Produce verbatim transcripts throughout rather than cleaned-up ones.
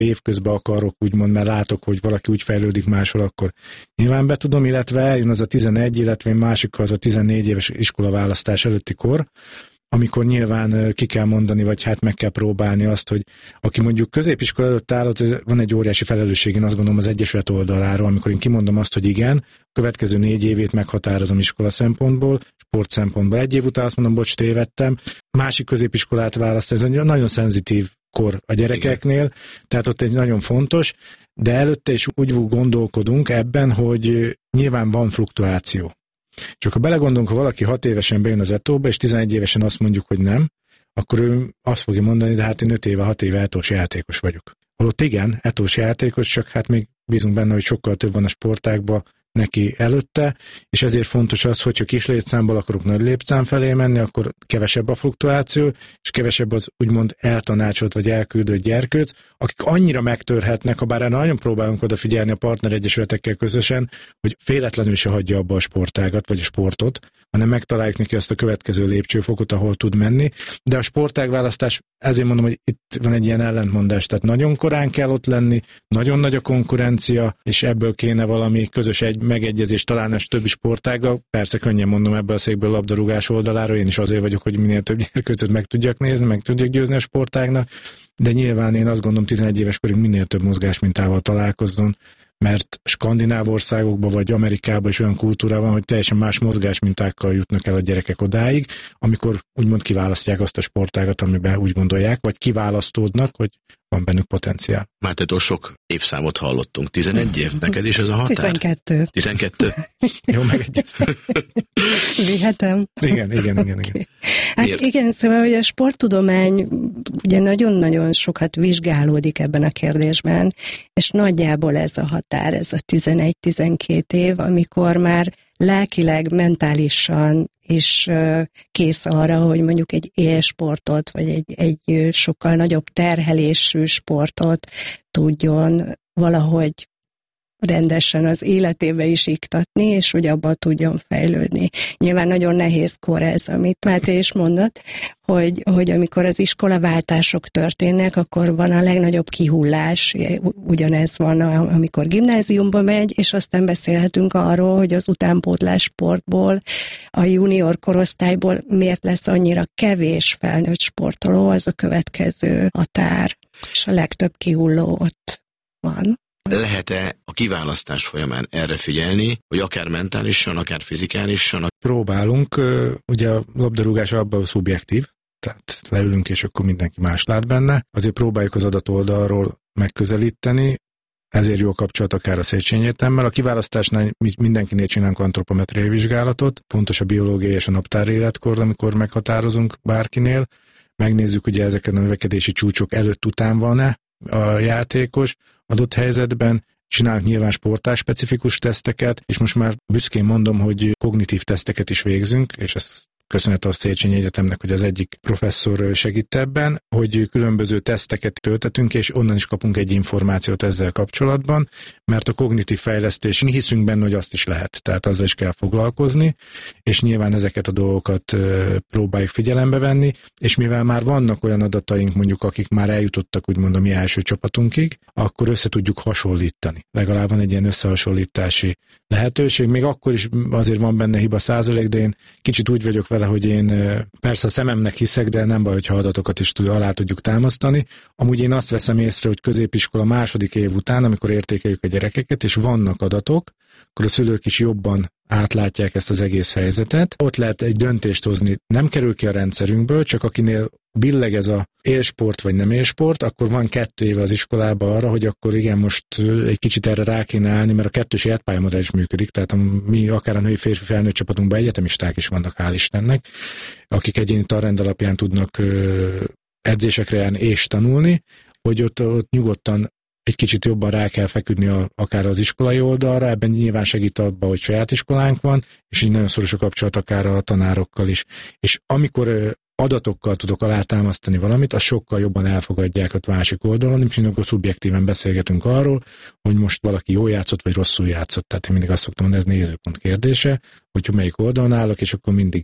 évközben akarok, úgymond, mert látok, hogy valaki úgy fejlődik máshol, akkor nyilván be tudom, illetve eljön az a tizenegy, illetve másik az a tizennégy éves iskolaválasztás előtti kor, amikor nyilván ki kell mondani, vagy hát meg kell próbálni azt, hogy aki mondjuk középiskola előtt áll, van egy óriási felelősség, én azt gondolom az Egyesület oldaláról, amikor én kimondom azt, hogy igen, a következő négy évét meghatározom iskola szempontból, sport szempontból. Egy év után azt mondom, bocs, tévedtem, másik középiskolát választ, ez egy nagyon szenzitív kor a gyerekeknél, igen. Tehát ott egy nagyon fontos, de előtte is úgy gondolkodunk ebben, hogy nyilván van fluktuáció. Csak ha belegondolunk, ha valaki hat évesen bejön az etóba, és tizenegy évesen azt mondjuk, hogy nem, akkor ő azt fogja mondani, de hát én öt éve, hat éve etós játékos vagyok. Holott igen, etós játékos, csak hát még bízunk benne, hogy sokkal több van a sportágban neki előtte, és ezért fontos az, hogyha kis létszámból akarok nagy létszám felé menni, akkor kevesebb a fluktuáció, és kevesebb az úgymond eltanácsolt vagy elküldött gyerkőc, akik annyira megtörhetnek, ha bár nagyon próbálunk odafigyelni a partneregyesületekkel közösen, hogy féletlenül se hagyja abba a sportágat, vagy a sportot, hanem megtaláljuk neki azt a következő lépcsőfokot, ahol tud menni. De a sportágválasztás, ezért mondom, hogy itt van egy ilyen ellentmondás, tehát nagyon korán kell ott lenni, nagyon nagy a konkurencia, és ebből kéne valami közös egy megegyezés talán a többi sportággal. Persze könnyen mondom ebből a székből a labdarúgás oldaláról, én is azért vagyok, hogy minél több gyerkőcöt meg tudjak nézni, meg tudjak győzni a sportágnak, de nyilván én azt gondolom, tizenegy éves korig minél több mozgásmintával találkozzon, mert skandináv országokban vagy Amerikában is olyan kultúra van, hogy teljesen más mozgásmintákkal jutnak el a gyerekek odáig, amikor úgymond kiválasztják azt a sportágat, amiben úgy gondolják, vagy kiválasztódnak, hogy van bennük potenciál. Mátétól sok évszámot hallottunk. tizenegy év? Neked is ez a határ? tizenkettő. tizenkettő? Jó, megegyeztem. Vihetem? Igen, igen, igen. Okay. igen. Hát Miért? igen, szóval, hogy a sporttudomány ugye nagyon-nagyon sokat vizsgálódik ebben a kérdésben, és nagyjából ez a határ, ez a tizenegy-tizenkét év, amikor már lelkileg, mentálisan is kész arra, hogy mondjuk egy élsportot, vagy egy, egy sokkal nagyobb terhelésű sportot tudjon valahogy rendesen az életébe is iktatni, és hogy abban tudjon fejlődni. Nyilván nagyon nehéz kor ez, amit Máté is mondott, hogy, hogy amikor az iskolaváltások történnek, akkor van a legnagyobb kihullás, ugyanez van, amikor gimnáziumba megy, és aztán beszélhetünk arról, hogy az utánpótlás sportból, a junior korosztályból miért lesz annyira kevés felnőtt sportoló, az a következő határ, és a legtöbb kihulló ott van. Lehet-e a kiválasztás folyamán erre figyelni, hogy akár mentálisan, akár fizikálisan? Próbálunk, ugye a labdarúgás abban szubjektív, tehát leülünk, és akkor mindenki más lát benne. Azért próbáljuk az adatoldalról megközelíteni, ezért jó kapcsolat akár a Széchenyi Egyetemmel. A kiválasztásnál mindenkinél csinálunk antropometriai vizsgálatot, fontos a biológiai és a naptári életkor, amikor meghatározunk bárkinél. Megnézzük, ugye ezeket a növekedési csúcsok előtt-után van-e a játékos adott helyzetben, csinálunk nyilván sportás-specifikus teszteket, és most már büszkén mondom, hogy kognitív teszteket is végzünk, és ezt köszönet a Széchenyi Egyetemnek, hogy az egyik professzor segít ebben, hogy különböző teszteket töltetünk, és onnan is kapunk egy információt ezzel kapcsolatban, mert a kognitív fejlesztés, mi hiszünk benne, hogy azt is lehet, tehát azzal is kell foglalkozni, és nyilván ezeket a dolgokat próbáljuk figyelembe venni, és mivel már vannak olyan adataink, mondjuk, akik már eljutottak úgymond a mi első csapatunkig, akkor össze tudjuk hasonlítani. Legalább van egy ilyen összehasonlítási lehetőség, még akkor is azért van benne hiba százalék, de én kicsit úgy vagyok vele, hogy én persze a szememnek hiszek, de nem baj, hogyha adatokat is alá tudjuk támasztani. Amúgy én azt veszem észre, hogy középiskola második év után, amikor értékeljük a gyerekeket, és vannak adatok, akkor a szülők is jobban átlátják ezt az egész helyzetet. Ott lehet egy döntést hozni, nem kerül ki a rendszerünkből, csak akinél billeg ez a élsport vagy nem élsport, akkor van kettő éve az iskolában arra, hogy akkor igen, most egy kicsit erre rá kéne állni, mert a kettős életpályamodell is működik, tehát a, mi akár a női férfi felnőtt csapatunkban egyetemisták is vannak, hál' Istennek, akik egyéni tanrend alapján tudnak ö, edzésekre járni és tanulni, hogy ott, ott nyugodtan egy kicsit jobban rá kell feküdni a, akár az iskolai oldalra, ebben nyilván segít abba, hogy saját iskolánk van, és így nagyon szoros a kapcsolat akár a tanárokkal is. És amikor adatokkal tudok alátámasztani valamit, az sokkal jobban elfogadják a másik oldalon, és akkor szubjektíven beszélgetünk arról, hogy most valaki jól játszott, vagy rosszul játszott. Tehát én mindig azt szoktam mondani, ez nézőpont kérdése, hogy melyik oldalon állok, és akkor mindig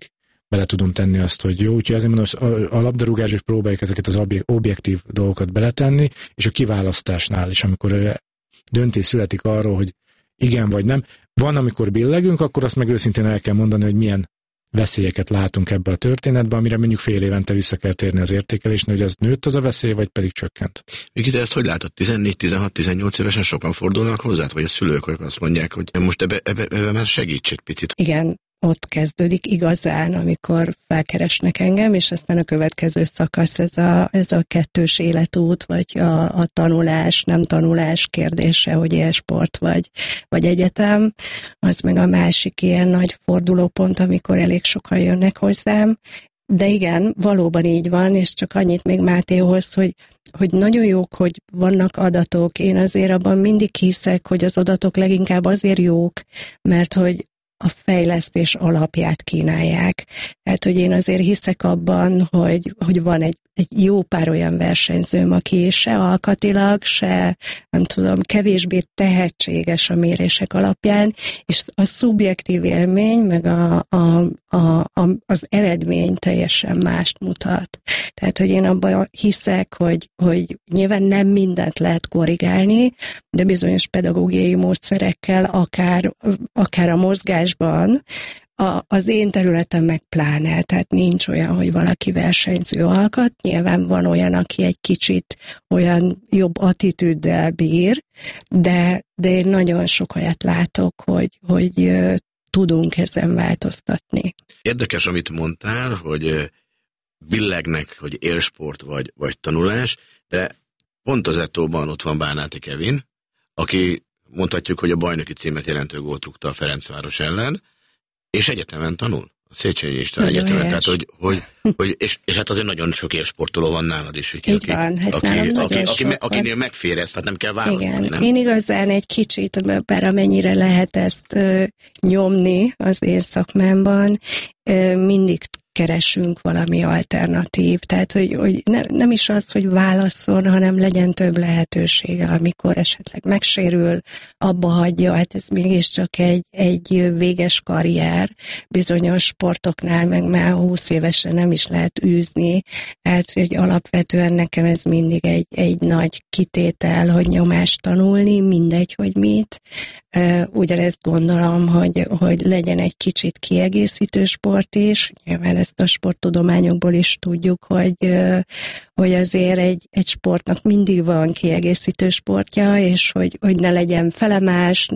bele tudom tenni azt, hogy jó, úgyhogy azért mondom, a, a labdarúgás is próbáljuk ezeket az objektív dolgokat beletenni, és a kiválasztásnál is, amikor döntés születik arról, hogy igen vagy nem. Van, amikor billegünk, akkor azt meg őszintén el kell mondani, hogy milyen veszélyeket látunk ebbe a történetbe, amire mondjuk fél évente vissza kell térni az értékelésnél, hogy az nőtt az a veszély, vagy pedig csökkent. Mikita, ezt hogy látod? tizennégy, tizenhat, tizennyolc évesen sokan fordulnak hozzád, vagy a szülők, hogy azt mondják, hogy most ebbe, ebbe, ebbe már segíts egy picit. Igen, ott kezdődik igazán, amikor felkeresnek engem, és aztán a következő szakasz ez a, ez a kettős életút, vagy a, a tanulás, nem tanulás kérdése, hogy élsport vagy, vagy egyetem. Az meg a másik ilyen nagy fordulópont, amikor elég sokan jönnek hozzám. De igen, valóban így van, és csak annyit még Mátéhoz, hogy, hogy nagyon jók, hogy vannak adatok. Én azért abban mindig hiszek, hogy az adatok leginkább azért jók, mert hogy a fejlesztés alapját kínálják. Tehát, hogy én azért hiszek abban, hogy, hogy van egy, egy jó pár olyan versenyzőm, aki se alkatilag, se, nem tudom, kevésbé tehetséges a mérések alapján, és a szubjektív élmény, meg a, a, a, a, az eredmény teljesen mást mutat. Tehát, hogy én abban hiszek, hogy, hogy nyilván nem mindent lehet korrigálni, de bizonyos pedagógiai módszerekkel, akár, akár a mozgásban, A, az én területem meg pláne, tehát nincs olyan, hogy valaki versenyző alkat, nyilván van olyan, aki egy kicsit olyan jobb attitűddel bír, de, de én nagyon sok olyat látok, hogy, hogy tudunk ezen változtatni. Érdekes, amit mondtál, hogy billegnek, hogy élsport vagy, vagy tanulás, de pont az Ettóban ott van Bánáti Kevin, aki mondhatjuk, hogy a bajnoki címet jelentő gólt rúgta a Ferencváros ellen, és egyetemen tanul. A Széchenyi István egyetemen. Tehát, hogy, hogy, hogy, és, és hát azért nagyon sok élsportoló van nálad is. Így aki, van, hát aki, aki, aki, aki, akinél megfér ezt, tehát nem kell választani. Igen, nem? Én igazán egy kicsit, bár amennyire lehet ezt ö, nyomni az én szakmámban, ö, mindig keresünk valami alternatív, tehát hogy, hogy ne, nem is az, hogy válasszon, hanem legyen több lehetősége, amikor esetleg megsérül, abba hagyja, hát ez mégiscsak egy, egy véges karrier, bizonyos sportoknál meg már húsz évesen nem is lehet űzni, tehát hogy alapvetően nekem ez mindig egy, egy nagy kitétel, hogy nyomást tanulni, mindegy, hogy mit. Ugyanezt gondolom, hogy, hogy legyen egy kicsit kiegészítő sport is, nyilván ezt a sporttudományokból is tudjuk, hogy, hogy azért egy, egy sportnak mindig van kiegészítő sportja, és hogy, hogy ne legyen felemás,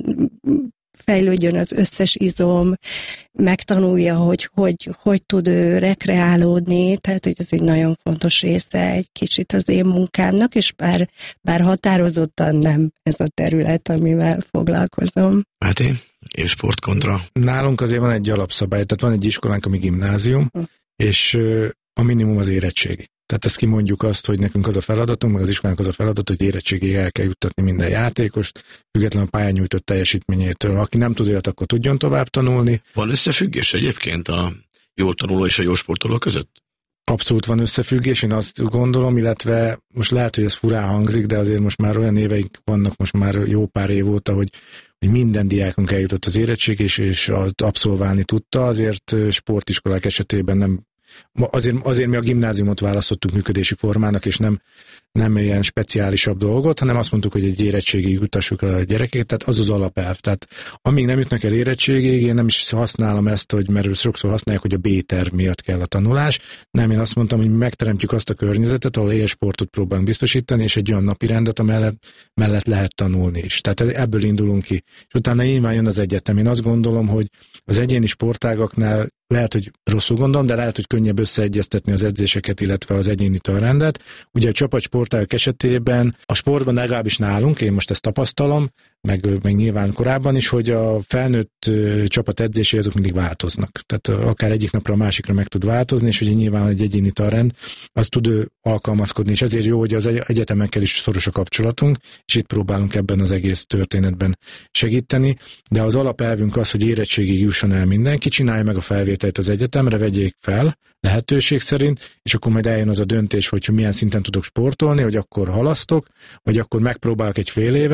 fejlődjön az összes izom, megtanulja, hogy hogy, hogy tud ő rekreálódni, tehát hogy ez egy nagyon fontos része egy kicsit az én munkámnak, és bár, bár határozottan nem ez a terület, amivel foglalkozom. Hát én, és sportkontra. Nálunk azért van egy alapszabály, tehát van egy iskolánk, ami gimnázium, hm. és a minimum az érettségi. Tehát ezt kimondjuk azt, hogy nekünk az a feladatunk, meg az iskolának az a feladat, hogy érettségig el kell juttatni minden játékost, függetlenül a pályán nyújtott teljesítményétől. Aki nem tud olyat, akkor tudjon tovább tanulni. Van összefüggés egyébként a jó tanuló és a jó sportoló között? Abszolút van összefüggés, én azt gondolom, illetve most lehet, hogy ez furán hangzik, de azért most már olyan éveink vannak, most már jó pár év óta, hogy, hogy minden diákunk eljutott az érettség, és, és abszolválni tudta, azért sportiskolák esetében nem. Azért, azért mi a gimnáziumot választottuk működési formának, és nem, nem ilyen speciálisabb dolgot, hanem azt mondtuk, hogy egy érettségig jutassuk a gyerekeket, tehát az az alapelv. Tehát amíg nem jutnak el érettségig, én nem is használom ezt, hogy mert sokszor használják, hogy a B-terv miatt kell a tanulás. Nem, én azt mondtam, hogy megteremtjük azt a környezetet, ahol élsportot próbálunk biztosítani, és egy olyan napirendet, amellett mellett lehet tanulni is. Tehát ebből indulunk ki. És utána nyilván jön az egyetem. Én azt gondolom, hogy az egyéni sportágaknál lehet, hogy rosszul gondolom, de lehet, hogy könnyebb összeegyeztetni az edzéseket, illetve az egyéni tanrendet. Ugye a csapatsportágak esetében, a sportban legalábbis nálunk, én most ezt tapasztalom, meg, meg nyilván korábban is, hogy a felnőtt uh, csapat edzései azok mindig változnak. Tehát uh, akár egyik napra a másikra meg tud változni, és ugye nyilván egy egyéni tanrend, az tud uh, alkalmazkodni, és ezért jó, hogy az egyetemekkel is szoros a kapcsolatunk, és itt próbálunk ebben az egész történetben segíteni, de az alapelvünk az, hogy érettségig jusson el mindenki, csinálja meg a felvételt az egyetemre, vegyék fel lehetőség szerint, és akkor majd eljön az a döntés, hogy milyen szinten tudok sportolni, hogy akkor halasztok, vagy akkor megpróbálok egy fél évet.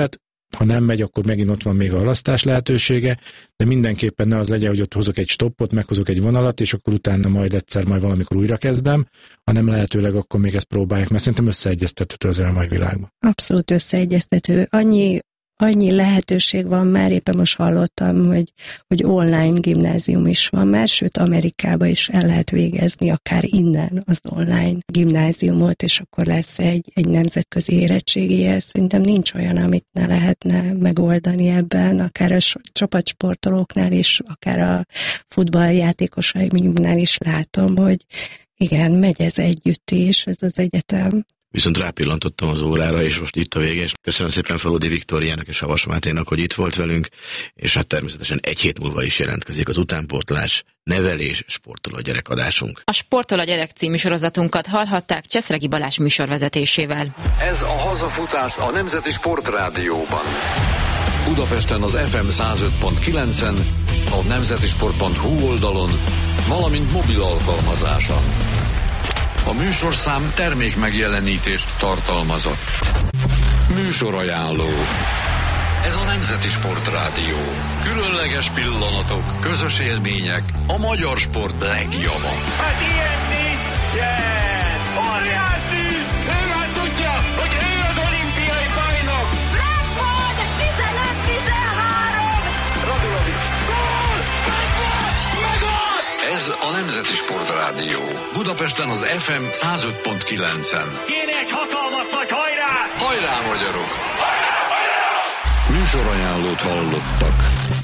ha nem megy, akkor megint ott van még a halasztás lehetősége, de mindenképpen ne az legyen, hogy ott hozok egy stoppot, meghozok egy vonalat, és akkor utána majd egyszer majd valamikor újra kezdem, hanem lehetőleg akkor még ezt próbálják, mert szerintem összeegyeztethető azért a mai világban. Abszolút összeegyeztető. Annyi Annyi lehetőség van már, éppen most hallottam, hogy, hogy online gimnázium is van már, sőt Amerikában is el lehet végezni akár innen az online gimnáziumot, és akkor lesz egy, egy nemzetközi érettségi. Szerintem nincs olyan, amit ne lehetne megoldani ebben, akár a csapatsportolóknál is, akár a futballjátékosaimnál is látom, hogy igen, megy ez együtt is, ez az egyetem. Viszont rápillantottam az órára, és most itt a vége, és köszönöm szépen Faludi Viktóriának és Havas Máténak, hogy itt volt velünk, és hát természetesen egy hét múlva is jelentkezik az utánpótlás, nevelés, sportoló gyerekadásunk. A Sportoló gyerek című sorozatunkat hallhatták Cseszregi Balázs műsorvezetésével. Ez a hazafutás a Nemzeti Sportrádióban. Budapesten az ef em száz öt pont kilencen, a nemzetisport pont hu oldalon, valamint mobil alkalmazáson. A műsorszám termék megjelenítést tartalmazott. Műsorajánló. Ez a Nemzeti Sportrádió. Különleges pillanatok, közös élmények, a magyar sport legjava. Hát ilyen nincsen! Óriási! Ő már tudja, hogy ő az olimpiai bajnok! Megvan! tizenöt tizenhárom! Radulovics! Gól! Megvan! Megvan! Ez a Nemzeti Sportrádió. Budapesten az ef em száz öt pont kilencen. Kéne egy hatalmas nagy hajrá! Hajrá, magyarok! Műsorajánlót hallottak.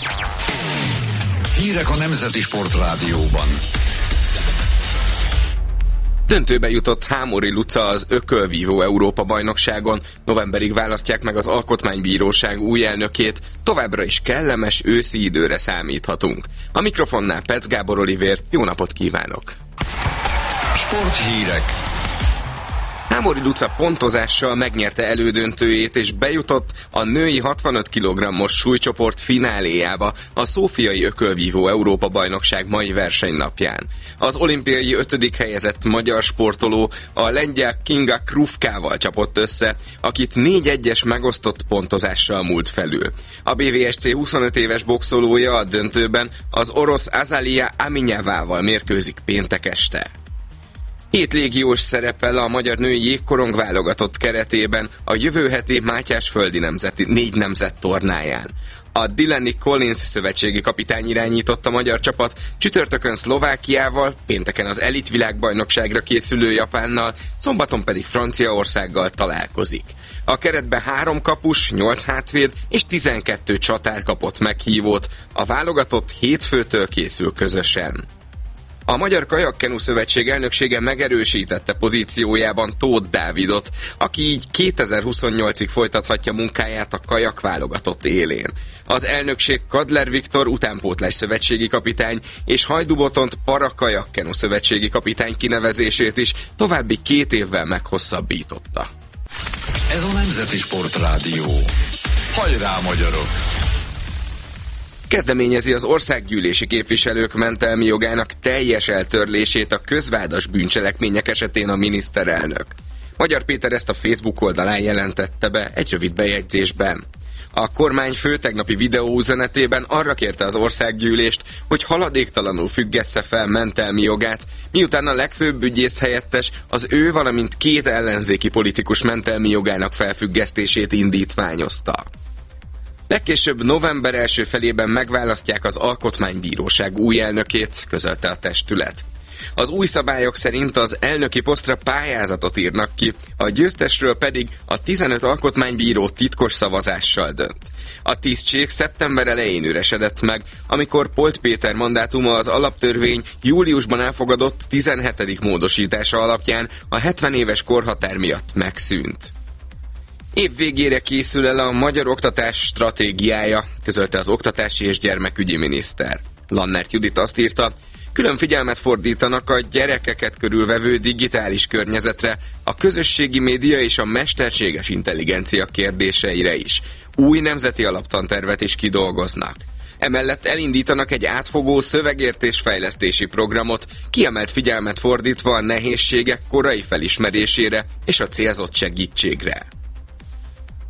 Hírek a Nemzeti Sportrádióban. Döntőbe jutott Hámori Luca az ökölvívó Európa-bajnokságon. Novemberig választják meg az Alkotmánybíróság új elnökét. Továbbra is kellemes őszi időre számíthatunk. A mikrofonnál Pec Gábor Olivér, jó napot kívánok! Sporthírek. Hámori Luca pontozással megnyerte elődöntőjét és bejutott a női hatvanöt kilogrammos súlycsoport fináléjába a szófiai ökölvívó Európa-bajnokság mai versenynapján. Az olimpiai ötödik helyezett magyar sportoló a lengyel Kinga Krufkával csapott össze, akit négy egyes megosztott pontozással múlt felül. A bé vé es cé huszonöt éves boxolója a döntőben az orosz Azalia Aminyavával mérkőzik péntek este. Hét légiós szerepel a magyar női jégkorong válogatott keretében a jövő heti Mátyásföldi nemzeti négy nemzet tornáján. A Delaney Collins szövetségi kapitány irányított a magyar csapat csütörtökön Szlovákiával, pénteken az elitvilágbajnokságra készülő Japánnal, szombaton pedig Franciaországgal találkozik. A keretbe három kapus, nyolc hátvéd és tizenkét csatár kapott meghívót, a válogatott hétfőtől készül közösen. A Magyar Kajakkenu Szövetség elnöksége megerősítette pozíciójában Tóth Dávidot, aki így kétezer-huszonnyolcig folytathatja munkáját a kajak válogatott élén. Az elnökség Kadler Viktor utánpótlás szövetségi kapitány és Hajdú Botont Para-Kajakkenu szövetségi kapitány kinevezését is további két évvel meghosszabbította. Ez a Nemzeti Sportrádió. Hajrá, magyarok! Kezdeményezi az országgyűlési képviselők mentelmi jogának teljes eltörlését a közvádas bűncselekmények esetén a miniszterelnök. Magyar Péter ezt a Facebook oldalán jelentette be egy rövid bejegyzésben. A kormányfő tegnapi videóüzenetében arra kérte az országgyűlést, hogy haladéktalanul függessze fel mentelmi jogát, miután a legfőbb ügyész helyettes az ő, valamint két ellenzéki politikus mentelmi jogának felfüggesztését indítványozta. Legkésőbb november első felében megválasztják az Alkotmánybíróság új elnökét, közölte a testület. Az új szabályok szerint az elnöki posztra pályázatot írnak ki, a győztesről pedig a tizenöt alkotmánybíró titkos szavazással dönt. A tisztség szeptember elején üresedett meg, amikor Polt Péter mandátuma az alaptörvény júliusban elfogadott tizenhetedik módosítása alapján a hetven éves korhatár miatt megszűnt. Év végére készül el a magyar oktatás stratégiája, közölte az oktatási és gyermekügyi miniszter. Lannert Judit azt írta, külön figyelmet fordítanak a gyerekeket körülvevő digitális környezetre, a közösségi média és a mesterséges intelligencia kérdéseire is. Új nemzeti alaptantervet is kidolgoznak. Emellett elindítanak egy átfogó szövegértés-fejlesztési programot, kiemelt figyelmet fordítva a nehézségek korai felismerésére és a célzott segítségre.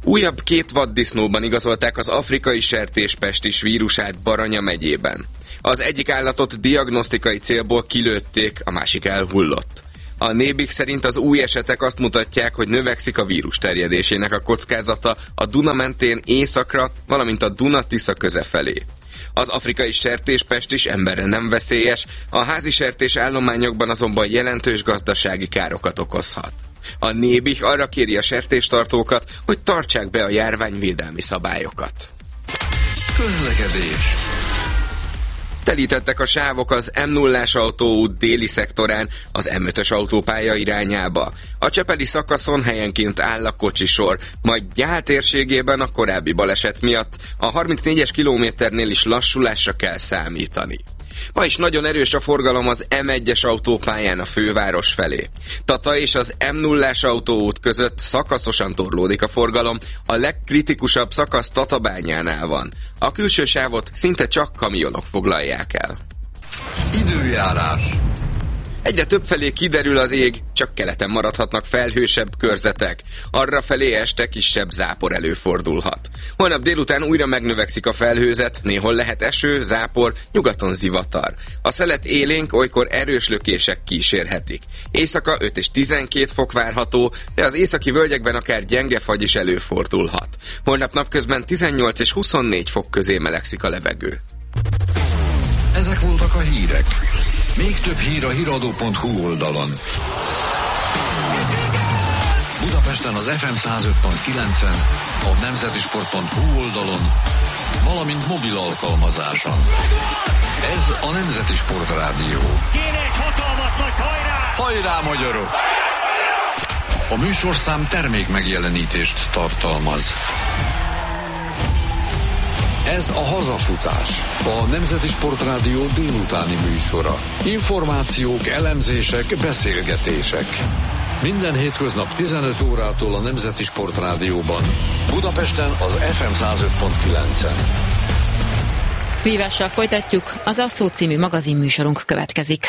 Újabb két vaddisznóban igazolták az afrikai sertéspestis vírusát Baranya megyében. Az egyik állatot diagnosztikai célból kilőtték, a másik elhullott. A Nébik szerint az új esetek azt mutatják, hogy növekszik a vírus terjedésének a kockázata a Duna mentén északra, valamint a Duna-Tisza köze felé. Az afrikai sertéspest is emberre nem veszélyes, a házi sertés állományokban azonban jelentős gazdasági károkat okozhat. A Nébik arra kéri a sertéstartókat, hogy tartsák be a járványvédelmi szabályokat. Közlekedés. Telítettek a sávok az M nullás autóút déli szektorán az M ötös autópálya irányába. A csepeli szakaszon helyenként áll a kocsisor, majd Gyál térségében a korábbi baleset miatt a harmincnégyes kilométernél is lassulásra kell számítani. Ma is nagyon erős a forgalom az M egyes autópályán a főváros felé. Tata és az M nullás autóút között szakaszosan torlódik a forgalom, a legkritikusabb szakasz Tatabányánál van. A külső sávot szinte csak kamionok foglalják el. Időjárás. Egyre többfelé kiderül az ég, csak keleten maradhatnak felhősebb körzetek. Arrafelé este kisebb zápor előfordulhat. Holnap délután újra megnövekszik a felhőzet, néhol lehet eső, zápor, nyugaton zivatar. A szelet élénk, olykor erős lökések kísérhetik. Éjszaka öt és tizenkét fok várható, de az északi völgyekben akár gyenge fagy is előfordulhat. Holnap napközben tizennyolc és huszonnégy fok közé melegszik a levegő. Ezek voltak a hírek. Még több hír a híradó pont hu oldalon. Budapesten az ef em száz öt pont kilencen, a nemzetisport pont hu oldalon, valamint mobil alkalmazáson. Ez a Nemzeti Sport Rádió. Kéne egy hatalmas nagy hajrá! Hajrá, magyarok! A műsorszám termék megjelenítést tartalmaz. Ez a Hazafutás, a Nemzeti Sport Rádió délutáni műsora. Információk, elemzések, beszélgetések. Minden hétköznap tizenöt órától a Nemzeti Sport Rádióban. Budapesten az ef em száz öt pont kilencen. Vívással folytatjuk, az Asszó című magazin műsorunk következik.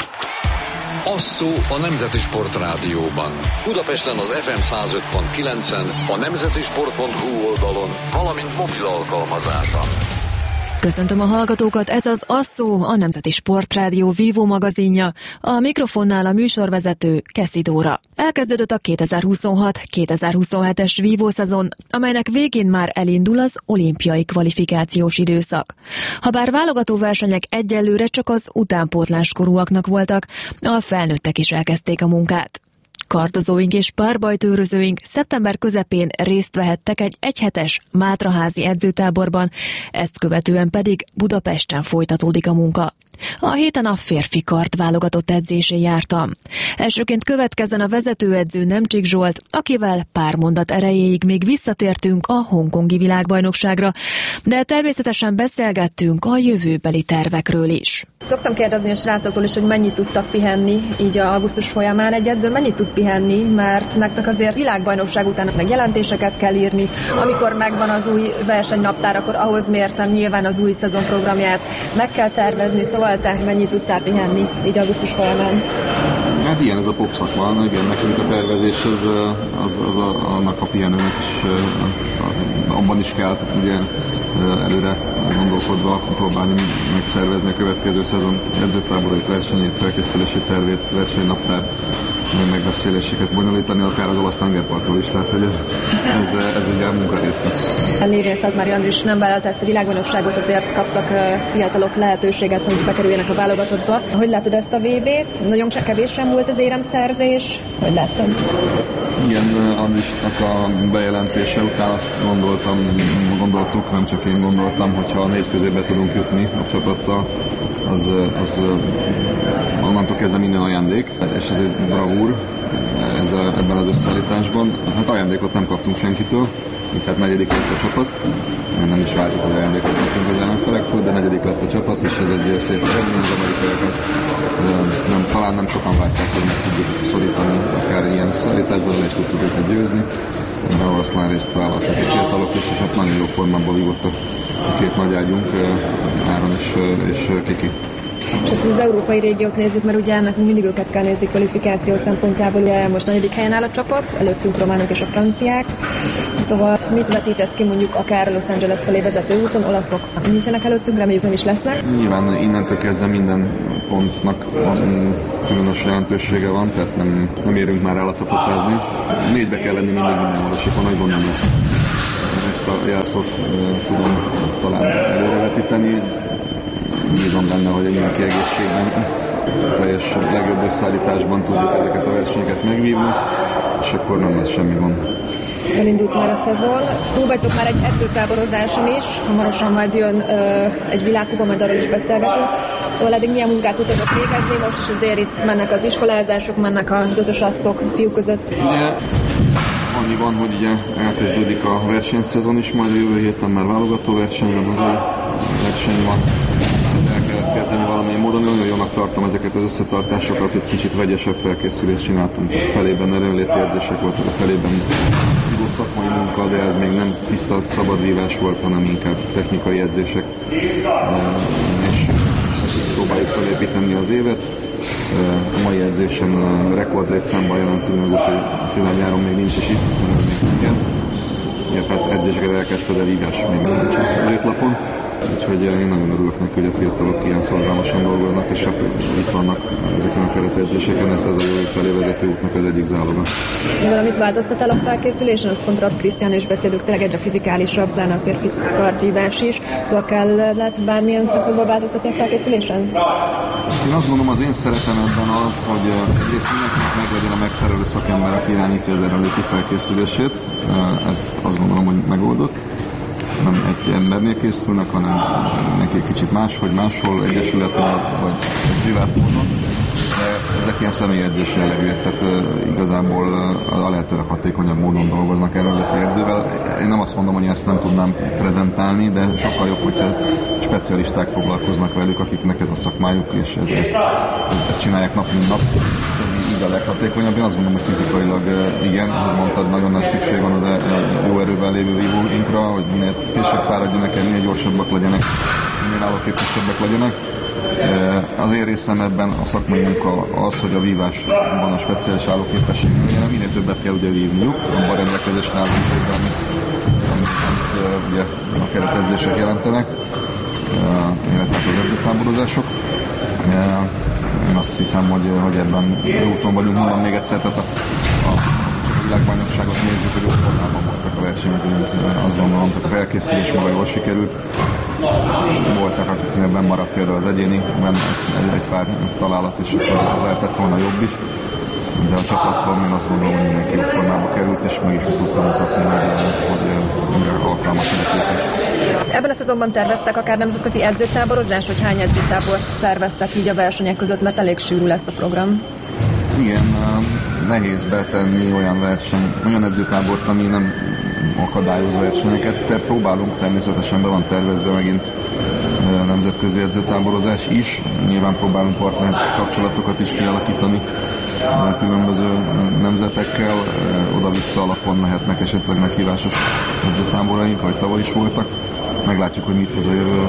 Asszó a Nemzeti Sport Rádióban. Budapesten az ef em száz öt pont kilencen, a nemzetisport pont hu oldalon, valamint mobil alkalmazáson. Köszöntöm a hallgatókat, ez az Asszó, a Nemzeti Sportrádió vívó magazinja, a mikrofonnál a műsorvezető Keszi Dóra. Elkezdődött a kétezer-huszonhat kétezer-huszonhetes vívószezon, amelynek végén már elindul az olimpiai kvalifikációs időszak. Habár válogató versenyek egyelőre csak az utánpótláskorúaknak voltak, a felnőttek is elkezdték a munkát. Kardozóink és párbajtőrözőink szeptember közepén részt vehettek egy egyhetes mátraházi edzőtáborban, ezt követően pedig Budapesten folytatódik a munka. A héten a férfi kard válogatott edzésén jártam. Elsőként következzen a vezetőedző Nemcsik Zsolt, akivel pár mondat erejéig még visszatértünk a hongkongi világbajnokságra, de természetesen beszélgettünk a jövőbeli tervekről is. Szoktam kérdezni a srácoktól is, hogy mennyit tudtak pihenni így a augusztus folyamán. Egy edző mennyit tud pihenni, mert nektek azért világbajnokság után meg jelentéseket kell írni. Amikor megvan az új versenynaptár, akkor ahhoz mértem nyilván az új szezon programját meg kell tervezni, szóval te mennyit tudtál pihenni így augusztus folyamán? Hát ilyen ez a pop szakma, igen, nekünk a tervezés az, az, az a, annak a pihenőnek is abban is kell, ugye előre gondolkodva próbálni megszervezni a következő szezon edzőtáborait, versenyét, felkészülési tervét, versenynaptár, megbeszéléseket bonyolítani, akár az olasz tengerparttól is, tehát hogy ez, ez, ez ugye a munka része. A Lévén Szatmári Andris nem vállalta ezt a világbajnokságot, azért kaptak fiatalok lehetőséget, hogy bekerüljenek a válogatottba. Hogy látod ezt a vé bét? Nagyon csak kevésen volt az éremszerzés. Hogy láttad? Igen, Andrisnak a bejelentése után azt gondoltam, gondoltuk, nem csak én gondoltam, hogyha a négy közébe tudunk jutni a csapattal, az, az onnantól kezdve minden ajándék, és ez egy bravúr ez a, ebben az összeállításban. Hát ajándékot nem kaptunk senkitől, így hát negyedik lett a csapat. Nem is vártuk, hogy ajándékot kaptunk az ellenfelektől, de negyedik lett a csapat, és ez egy szép eredmény az amerikaiakat. Nem, talán nem sokan várták, hogy meg tudjuk szorítani akár ilyen szállításban, és tudtuk őket győzni. De oroszlán részt vállaltak a fiatalok is, és hát nagyon jó formában vívott a két nagy ágyunk, Áron és, és Kiki. És hát az európai régiót nézzük, mert ugye nekünk mindig őket kell nézni kvalifikáció szempontjából, ugye most negyedik helyen áll a csapat, előttünk románok és a franciák, szóval mit vetítesz ki mondjuk akár Los Angeles felé vezető úton, olaszok nincsenek előttünk, reméljük nem is lesznek. Nyilván innentől kezdve minden pontnak különös jelentősége van, tehát nem, nem érünk már el a capocázni. Négybe kell lenni mindig minden magasokon, nagy gond nem lesz. Ezt a jelszót tudom talán előrevetíteni. Bízom benne, hogy mindenki egészségben, teljes legjobb összeállításban tudjuk ezeket a versenyeket megvívni, és akkor nem lesz semmi gond. Elindult már a szezon. Túl vagytok már egy edzőtáborozáson is, hamarosan majd jön ö, egy világkupa, majd arról is beszélgetünk. Szóval eddig milyen munkát tudtok végezni, most is azért itt mennek az iskolázások, mennek az ötösasztok fiúk között. Ugye, annyi van, hogy ugye elkezdődik a versenyszezon is, majd a jövő héten már válogató verseny van, az a verseny van. El kellett kezdeni valamilyen módon, nagyon jónak tartom ezeket az összetartásokat, egy kicsit vegyesebb felkészülést csináltunk. Felében erőnléti edzések voltak, a felében jó szakmai munka, de ez még nem tiszta szabadvívás volt, hanem inkább technikai edzések. És próbáljuk felépíteni az évet. A mai edzésen rekordlétszámban jelentünk meg, úgyhogy Szilárd nyáron még nincs is itt, hiszen ez még igen. Ugye, hát edzéseket elkezdte, de vívás még nincs az étlapon. Úgyhogy én nagyon örülök neki, hogy a fiatalok ilyen szorgalmasan dolgoznak, és hát itt vannak ezeken a keretedzéseken, ez az a jövő felé vezető útnak az egyik záloga. Valamit változtat el a felkészülésen? Az pont Rapp Krisztián is beszélünk, tényleg egyre fizikálisabb, pláne a férfi kardvívás is. Szóval kell lehet bármilyen szempontból változtatni a felkészülésen? Én azt gondolom, az én szeretem ebben az, hogy egyrészt mindenkinek meglegyen a megfelelő szakember, aki irányítja az erőnléti felkészülését. Ez azt gondolom, hogy megoldott. Nem egy embernél készülnek, hanem neki egy kicsit máshogy, máshol, egyesületnél, vagy egy privát módon. De ezek ilyen személyedzés jellegűek, tehát uh, igazából uh, a lehetőleg hatékonyabb módon dolgoznak erőnléti edzővel. Én nem azt mondom, hogy ezt nem tudnám prezentálni, de sokkal jobb, hogyha specialisták foglalkoznak velük, akiknek ez a szakmájuk, és ez, ez, ez, ezt csinálják nap mint nap. Így a leghatékonyabb. Én azt gondolom, hogy fizikailag uh, igen, ahogy mondtad, nagyon nagy szükség van az uh, jó erőben lévő vívóinkra, hogy minél később fáradjanak el, minél gyorsabbak legyenek, minél állóképesebbek legyenek. Az én részem ebben a szakmai munka az, hogy a vívásban a speciális állóképesség minél többet kell ugye vívniuk, abban rendelkezésre állunk, amit, amit, amit ugye a keretedzések jelentenek, illetve az edzőtáborozások. Én azt hiszem, hogy, hogy ebben jó úton vagyunk, mondom még egyszer, tehát a, a világbajnokságot nézzük, hogy ott formában voltak a versenyzőink, azt gondolom, tehát a felkészülés maga jól sikerült. Voltak, akiknél benn maradt például az egyéniben egy, egy pár találat, és akkor az lehetett volna jobb is. De a csapattól én azt gondolom, hogy mindenki jobb formába került, és meg is tudtam mutatni, hogy mindenre alkalmas a Ebben a szezonban terveztek akár nemzetközi edzőtáborozást, vagy hány edzőtábort terveztek így a versenyek között, mert elég sűrű lesz a program? Igen, nehéz betenni olyan verseny, olyan edzőtábort, ami nem akadályoz versenyeket, de próbálunk, természetesen be van tervezve megint nemzetközi edzőtáborozás is. Nyilván próbálunk partner kapcsolatokat is kialakítani különböző nemzetekkel. Oda-vissza alapon mehetnek esetleg meghívásos edzőtáboraink, ahogy tavaly is voltak. Meglátjuk, hogy mit hoz a jövő,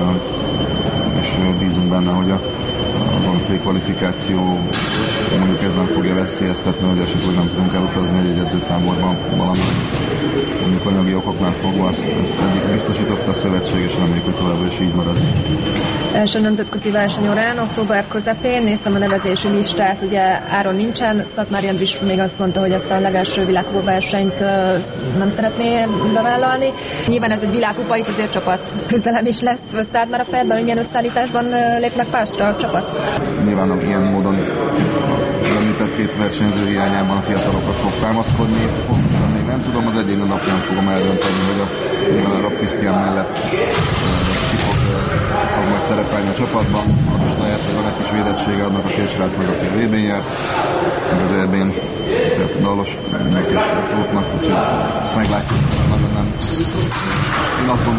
és bízunk benne, hogy a az olimpiai kvalifikáció mondjuk ez nem fogja veszélyeztetni, hogy esetleg nem tudunk elutazni egy edzőtáborban valami mondjuk anyagi okoknál fogva, ezt, ezt eddig biztosította a szövetség, és reméljük, hogy továbbra is így marad. Első nemzetközi verseny orán, október közepén néztem a nevezési listát, ugye Áron nincsen, Szatmári Andris még azt mondta, hogy ezt a legelső világkupa versenyt nem szeretné bevállalni. Nyilván ez egy világkupa, itt azért csapat küzdelem is lesz. Összeállt már a fejedben, hogy milyen összeállításban lépnek pásra a csapat? Nyilván ilyen módon említett két versenyző hiányában a fiatalokra fog támaszkodni. Pontosan még nem tudom, az egyéni napján fogom eldönteni, hogy a, a Rapp Krisztián mellett ki fog, fog majd szerepelni a csapatban. Ott is lehet, hogy van egy kis védettsége adnak a két srácnak, aki a vé bén járt, az é bén, tehát Dalosnak és Tótnak, úgyhogy ezt meglátjuk, nagyon nem. Én azt gondolom, hogy nem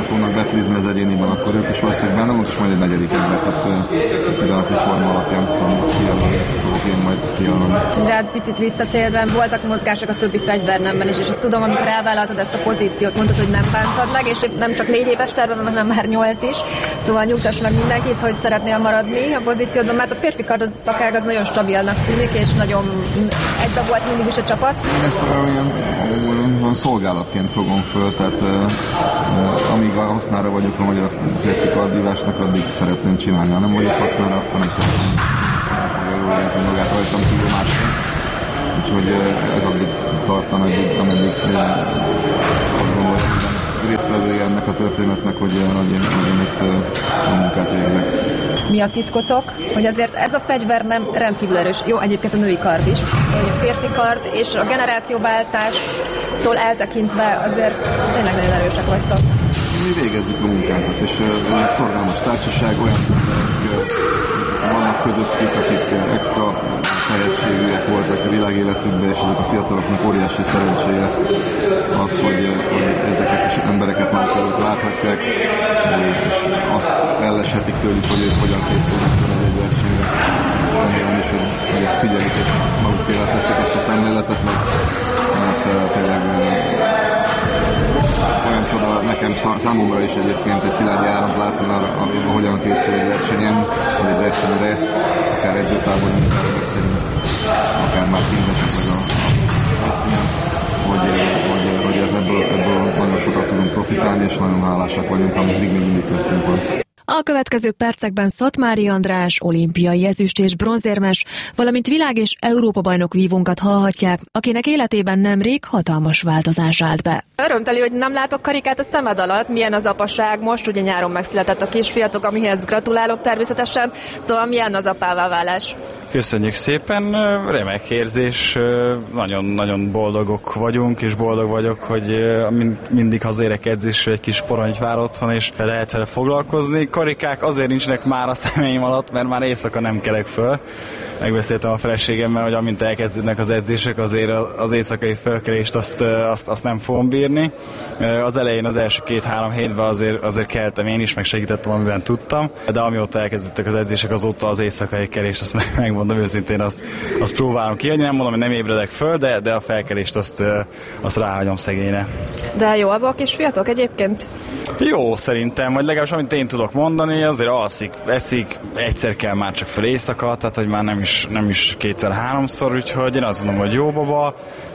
fognak betlizni az egyéniben, akkor ők is valószínűleg benne, most is majd egy negyedik ember, tehát pillanatnyi forma alapján fognak kijelölni, fogok én majd kijelölni. Rád picit visszatérve, voltak mozgások a többi fegyvernemben is, és azt tudom, amikor elvállaltad ezt a pozíciót, mondtad, hogy nem bántad meg, és nem csak négy éves terven, hanem már nyolc is. Szóval nyugtass meg mindenkit, hogy szeretnél maradni a pozíciódban, mert a férfi kard az szakág az nagyon stabilnak tűnik, és nagyon egybe volt mindig is a csapat. Én ezt olyan, olyan szolgálatként fogom föl, tehát uh, amíg a hasznára vagyok a magyar férfi kardvívásnak, addig szeretném csinálni. Ha nem vagyok hasznára, akkor nem szeretném. Nem fogja jól érezni magát rajtam kívül másként. Úgyhogy uh, ez addig tartan, ameddig, ameddig uh, azt gondolom, hogy résztvevője ennek a történetnek, hogy uh, nagy én itt uh, a munkát végzek. Mi a titkotok, hogy azért ez a fegyver nem rendkívül erős. Jó, egyébként a női kard is, hogy a férfi kard és a generációváltástól eltekintve azért tényleg nagyon erősek vagytok. Mi végezzük a munkánkat, és uh, egy szorgalmas társaság, olyan emberek uh, vannak közöttük, akik uh, extra tehetségűek voltak a világéletükben, és ezek a fiataloknak óriási szerencséje az, hogy, uh, hogy ezeket is embereket már előtt láthatják, és azt elleshetik tőlük, hogy ők hogyan készülnek fel egy versenyre. Remélem is, hogy, hogy ezt figyelik, és magukével teszik ezt a szemléletet, mert, mert uh, tényleg olyan csoda nekem számomra is egyébként egy Szilágyi Áront látni, hogyan készül egy versenyen, vagy egy versenyre, akár edzőtáborban, akár beszélünk, akár már kintesek vagy a, a helyszínen, hogy, hogy, hogy ebből, ebből nagyon sokat tudunk profitálni, és nagyon hálásak vagyunk, amit még mindig köztünk van. A következő percekben Szatmári András, olimpiai ezüst és bronzérmes, valamint világ- és Európa-bajnok vívónkat hallhatják, akinek életében nemrég hatalmas változás állt be. Örömteli, hogy nem látok karikát a szemed alatt. Milyen az apaság most? Ugye nyáron megszületett a kisfiatok, amihez gratulálok természetesen. Szóval milyen az apává válás? Köszönjük szépen, remek érzés, nagyon-nagyon boldogok vagyunk, és boldog vagyok, hogy mindig hazérek edzésre egy kis poronyt vár otthon, és lehet vele foglalkozni. Karikák azért nincsenek már a szemeim alatt, mert már éjszaka nem kelek föl. Megbeszéltem a feleségemmel, hogy amint elkezdődnek az edzések, azért az éjszakai felkelést azt, azt, azt nem fogom bírni. Az elején, az első két-három hétben azért, azért keltem én is, meg segítettem, amiben tudtam, de amióta elkezdődtek az edzések, azóta az éjszakai kelést, azt megmondom őszintén, azt, azt próbálom kiadni. Nem mondom, hogy nem ébredek föl, de, de a felkelést azt, azt ráhagyom szegényre. De jó a kisfiatok egyébként? Jó, szerintem, vagy legalábbis amit én tudok mondani, azért alszik, eszik, egyszer kell már csak föl éjszaka, tehát hogy már nem is, nem is kétszer-háromszor, úgyhogy én azt mondom, hogy jó baba,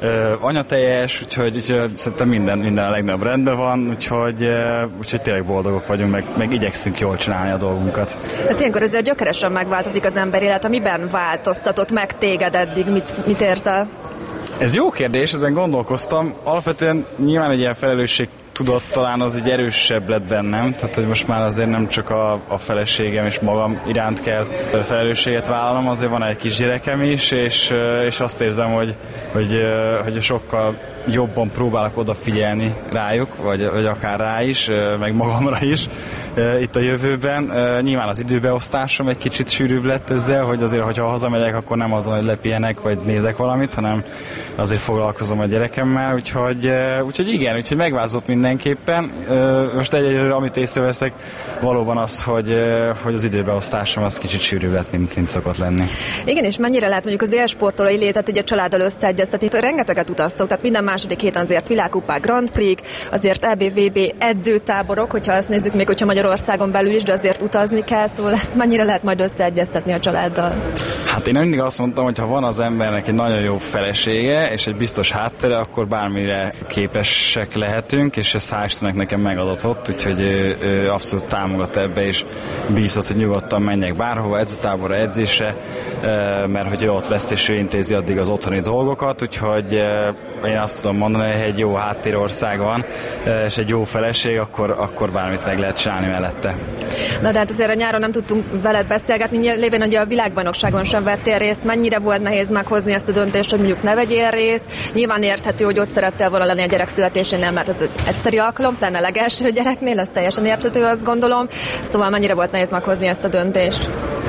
anyateljes, úgyhogy, úgyhogy szerintem minden, minden a legnagyobb rendben van, úgyhogy, úgyhogy tényleg boldogok vagyunk, meg, meg igyekszünk jól csinálni a dolgunkat. Hát ilyenkor azért gyökeresen megváltozik az ember élete. Miben változtatott meg téged eddig? Mit, mit érzel? Ez jó kérdés, ezen gondolkoztam. Alapvetően nyilván egy ilyen felelősség tudott, talán az így erősebb lett bennem, tehát hogy most már azért nem csak a, a feleségem és magam iránt kell felelősséget vállalnom, azért van egy kis gyerekem is, és, és azt érzem, hogy, hogy, hogy sokkal jobban próbálok odafigyelni rájuk, vagy, vagy akár rá is, meg magamra is itt a jövőben. Nyilván az időbeosztásom egy kicsit sűrűbb lett ezzel, hogy azért, hogyha hazamegyek, akkor nem azon, hogy lepihenek, vagy nézek valamit, hanem azért foglalkozom a gyerekemmel, úgyhogy, úgyhogy igen, úgyhogy megváltozott mindenképpen. Most egyelőre, amit észreveszek, valóban az, hogy, hogy az időbeosztásom az kicsit sűrűbb lett, mint, mint szokott lenni. Igen, és mennyire lehet mondjuk az élsportolói létet ugye a családdal összeegyeztetni? Rengeteget utaztok, tehát minden második héten azért világkupák, Grand Prix, azért é bé vé bé edzőtáborok, hogyha azt nézzük, még hogyha Magyarországon belül is, de azért utazni kell, szóval ezt mennyire lehet majd összeegyeztetni a családdal? Hát én mindig azt mondtam, hogy ha van az embernek egy nagyon jó felesége, és egy biztos háttere, akkor bármire képesek lehetünk, és ez hál' Istennek nekem megadatott, úgyhogy ő, ő abszolút támogat ebbe, és bízott, hogy nyugodtan menjek bárhova, edzőtáborra, edzésre, mert hogy ő ott lesz, és ő intézi addig az otthoni dolgokat, úgyhogy én azt tudom mondani, hogy egy jó háttérország van, és egy jó feleség, akkor, akkor bármit meg lehet csinálni mellette. Na de hát azért a nyáron nem tudtunk veled beszélgetni, lévén, hogy a világbajnokságon sem vettél részt. Mennyire volt nehéz meghozni ezt a döntést, hogy mondjuk ne vegyél részt? Nyilván érthető, hogy ott szerettél volna lenni a gyerek születésénél, mert ez egy egyszeri alkalom, lenne legelső gyereknél, ez teljesen érthető, azt gondolom. Szóval mennyire volt nehéz meghozni ezt a döntést?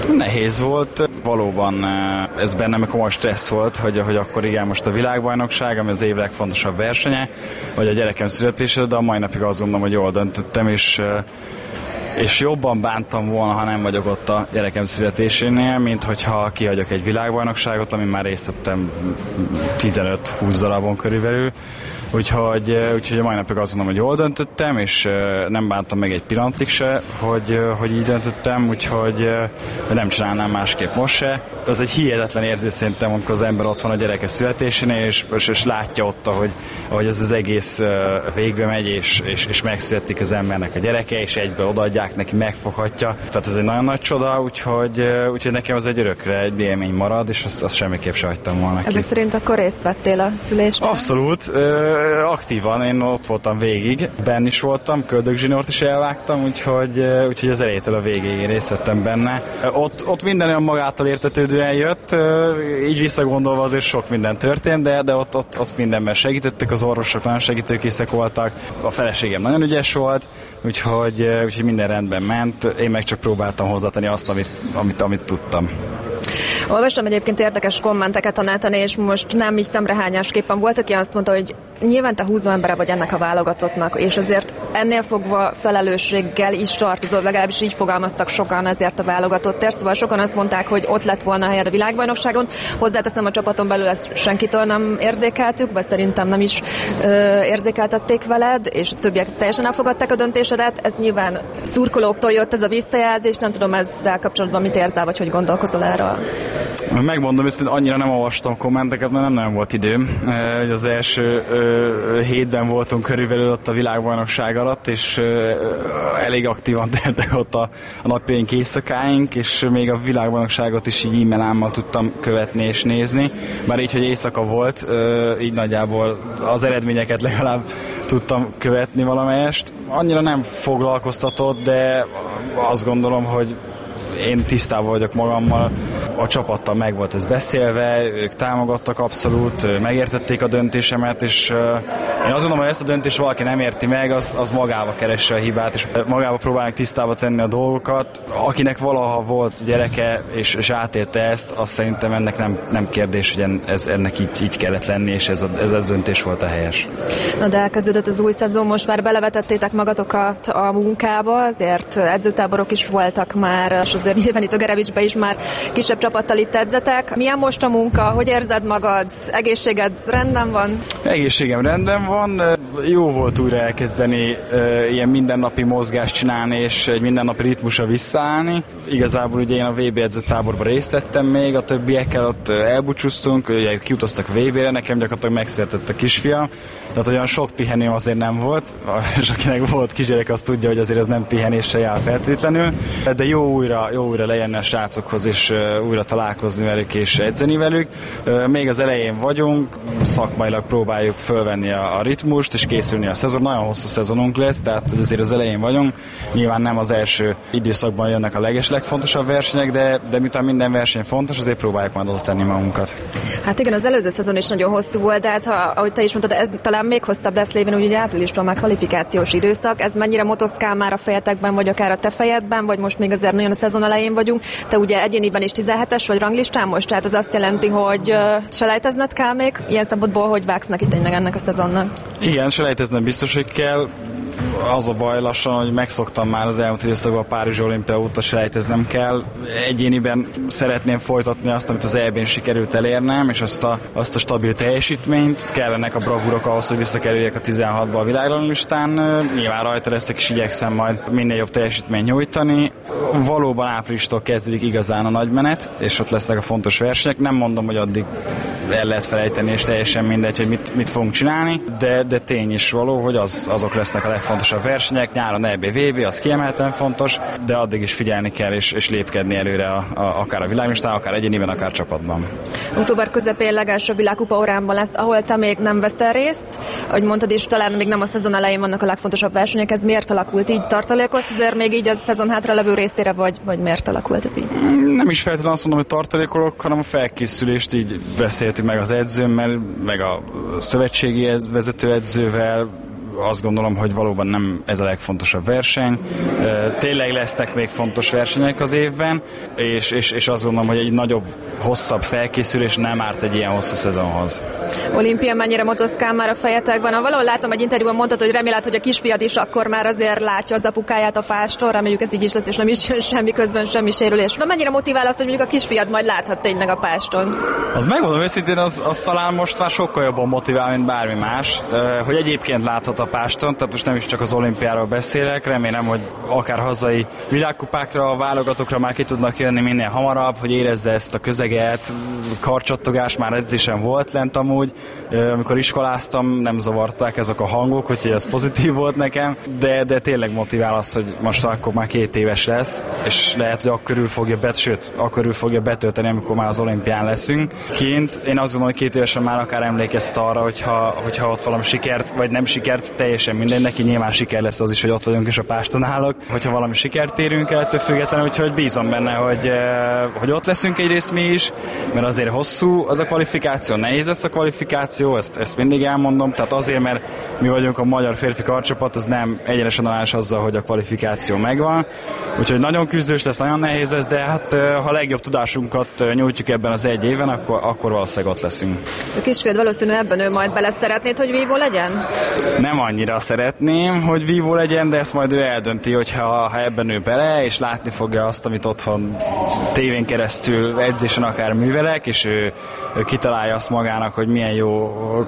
Nehéz volt. Valóban ez bennem komoly stressz volt, hogy, hogy akkor igen, most a világbajnokság, ami az év legfontosabb versenye, vagy a gyerekem születése, de a mai napig azt gondolom, hogy jól döntöttem, és és jobban bántam volna, ha nem vagyok ott a gyerekem születésénél, mint hogyha kihagyok egy világbajnokságot, amin már részt vettem tizenöt-húsz darabon körülbelül. Úgyhogy, úgyhogy a mai napig azt mondom, hogy jól döntöttem, és nem bántam meg egy pillanatig se, hogy, hogy így döntöttem, úgyhogy nem csinálnám másképp most se. Az egy hihetetlen érzés szerintem, amikor az ember ott van a gyereke születésénél, és, és, és látja ott, ahogy, ahogy ez az egész végbe megy, és, és, és megszületik az embernek a gyereke, és egybe odaadják neki, megfoghatja. Tehát ez egy nagyon nagy csoda, úgyhogy, úgyhogy nekem az egy örökre egy élmény marad, és azt, azt semmiképp se hagytam volna ki. Ezek szerint akkor részt vettél a szülésben? Abszolút. Aktívan, én ott voltam végig, benn is voltam, köldögzsinort is elvágtam, úgyhogy, úgyhogy az elejétől a végéig részt vettem benne. Ott, ott minden olyan magától értetődően jött, így visszagondolva azért sok minden történt, de, de ott, ott, ott mindenben segítettek, az orvosok nagyon segítőkészek voltak, a feleségem nagyon ügyes volt, úgyhogy, úgyhogy minden rendben ment, én meg csak próbáltam hozzátenni azt, amit, amit, amit tudtam. Olvastam egyébként érdekes kommenteket a neten, és most nem így szemrehányásképpen volt, aki azt mondta, hogy nyilván te húzó embere vagy ennek a válogatottnak, és azért ennél fogva felelősséggel is tartozol, legalábbis így fogalmaztak sokan ezért a válogatottért, szóval sokan azt mondták, hogy ott lett volna a helyed a világbajnokságon. Hozzáteszem, a csapaton belül ezt senkitől nem érzékeltük, vagy szerintem nem is ö, érzékeltették veled, és a többiek teljesen elfogadták a döntésedet. Ez nyilván szurkolóktól jött ez a visszajelzés, nem tudom ezzel kapcsolatban mit érzel, vagy hogy gondolkozol erről. Megmondom, hogy annyira nem olvastam kommenteket, mert nem nagyon volt időm. Az első hétben voltunk körülbelül ott a világbajnokság alatt, és elég aktívan teltek ott a, a napjaink, éjszakáink, és még a világbajnokságot is így e-mailámmal tudtam követni és nézni. Bár így, hogy éjszaka volt, így nagyjából az eredményeket legalább tudtam követni valamelyest. Annyira nem foglalkoztatott, de azt gondolom, hogy én tisztában vagyok magammal, a csapattal meg volt ez beszélve, ők támogattak abszolút, megértették a döntésemet, és én azt gondolom, hogy ezt a döntést valaki nem érti meg, az, az magába keresse a hibát, és magába próbálnak tisztába tenni a dolgokat. Akinek valaha volt gyereke, és, és átélte ezt, azt szerintem ennek nem, nem kérdés, hogy ez, ennek így, így kellett lenni, és ez a, ez a döntés volt a helyes. Na de elkezdődött az új szezon, most már belevetettétek magatokat a munkába, azért edzőtáborok is voltak már, és azért nyilván itt a Gerevicsbe is már kisebb csapattal itt edzetek. Milyen most a munka? Hogy érzed magad? Egészséged rendben van? Egészségem rendben van. Jó volt újra elkezdeni uh, ilyen mindennapi mozgást csinálni, és egy mindennapi ritmusra visszaállni. Igazából ugye én a vé bé edzőtáborban részt vettem még, a többiekkel ott elbúcsúztunk, ugye kiutaztak a vé bére, nekem gyakorlatilag megszületett a kisfiam. Tehát olyan sok pihenő azért nem volt, és akinek volt kisgyerek, azt tudja, hogy azért ez nem pihenéssel jár feltétlenül. De jó újra, jó újra lejönni a srácokhoz, és uh, újra találkozni velük és edzeni velük. Uh, még az elején vagyunk, szakmailag próbáljuk fölvenni a, a ritmust, és készülni a szezon. Nagyon hosszú szezonunk lesz, tehát hogy azért az elején vagyunk. Nyilván nem az első időszakban jönnek a leges legfontosabb versenyek, de, de miután minden verseny fontos, azért próbáljuk majd oda tenni magunkat. Hát igen, az előző szezon is nagyon hosszú volt, de hát ha, ahogy te is mondtad, ez talán még hosszabb lesz lévén, úgy áprilistól már kvalifikációs időszak. Ez mennyire motoszkál már a fejetekben, vagy akár a te fejedben, vagy most még azért nagyon a szezon elején vagyunk. Te ugye egyéniben is tizenhetes vagy ranglistán most, tehát az azt jelenti, hogy uh, selejtezned kell még. Ilyen szempontból hogy vágsz neki tényleg ennek a szezonnak? Igen, selejteznem biztos, hogy kell. Az a baj lassan, hogy megszoktam már az elmúlt időszakban a Párizsi olimpia óta, selejteznem kell. Egyéniben szeretném folytatni azt, amit az é bén sikerült elérnem, és azt a, azt a stabil teljesítményt. Kellenek a bravúrok ahhoz, hogy visszakerüljek a tizenhatba a világranglistán. Nyilván rajta leszek, és igyekszem majd minél jobb teljesítményt nyújtani. Valóban áprilistól kezdődik igazán a nagy menet, és ott lesznek a fontos versenyek. Nem mondom, hogy addig el lehet felejteni, és teljesen mindegy, hogy mit, mit fogunk csinálni, de, de tény is való, hogy az, azok lesznek a legfontosabb versenyek. Nyáron é bé vé bé, az kiemelten fontos, de addig is figyelni kell, és, és lépkedni előre a, a, akár a világlistán, akár egyéniben, akár csapatban. Október közepén legelső világkupa óránban lesz, ahol te még nem veszel részt. Ahogy mondtad is, talán még nem a szezon elején vannak a legfontosabb versenyek. Ez miért alakult így? Tartalékolsz azért még így a szezon hátra levő részére, vagy, vagy miért alakult ez így? Nem is feltétlenül azt mondom, hogy tartalékolok, hanem a felkészülést így beszéltük meg az edzőmmel, meg a szövetségi vezetőedzővel, azt gondolom, hogy valóban nem ez a legfontosabb verseny. Tényleg lesznek még fontos versenyek az évben, és, és, és azt gondolom, hogy egy nagyobb, hosszabb felkészülés nem árt egy ilyen hosszú szezonhoz. Olimpia, mennyire motoszkál már a fejetekben? Ha valahol látom egy interjúban, mondtad, hogy remélet, hogy a kisfiad is akkor már azért látja az apukáját a páston, reméljük ez így is lesz, és nem is jön semmi közben, semmi sérülés. De mennyire motivál az, hogy mondjuk a kisfiad majd láthat tényleg a páston? Az megmondom őszintén, az, az talán most már sokkal jobban motivál, mint bármi más, hogy egyébként láthat a páston, tehát most nem is csak az olimpiáról beszélek, remélem, hogy akár hazai világkupákra, a válogatókra már ki tudnak jönni minél hamarabb, hogy érezze ezt a közeget, karcsottogás már edzésen volt lent amúgy, amikor iskoláztam, nem zavarták ezek a hangok, úgyhogy ez pozitív volt nekem, de, de tényleg motivál az, hogy most akkor már két éves lesz, és lehet, hogy akkor fogja bet, sőt, akkor fogja betölteni, amikor már az olimpián leszünk kint. Én azt gondolom, hogy két évesen már akár emlékeztet arra, hogyha, hogyha ott valami sikert, vagy nem sikert, teljesen mindegy, neki nyilván siker lesz az is, hogy ott vagyunk és a páston állok, hogyha valami sikert érünk el, ettől függetlenül, úgyhogy bízom benne, hogy, hogy ott leszünk egyrészt mi is, mert azért hosszú az a kvalifikáció, nehéz lesz a kvalifikáció, ezt, ezt mindig elmondom, tehát azért, mert mi vagyunk a magyar férfi karcsapat, az nem egyenesen alás azzal, hogy a kvalifikáció megvan, úgyhogy nagyon küzdős lesz, nagyon nehéz lesz, de hát ha a legjobb tudásunkat nyújtjuk ebben az egy éven, akkor, akkor valószínűleg ott leszünk. A kisfiad valószínűleg ebben ő majd bele szeretnéd, hogy vívó legyen? Nem annyira szeretném, hogy vívó legyen, de ezt majd ő eldönti, hogyha ha ebben ő bele, és látni fogja azt, amit otthon tévén keresztül edzésen akár művelek, és ő, ő kitalálja azt magának, hogy milyen jó